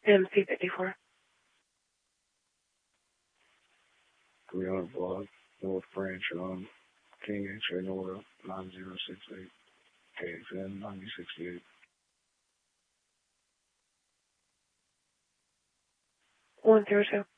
MC54. 300 block, North Branch, King X-Ray Nora, 9068, KXN 9068. 102.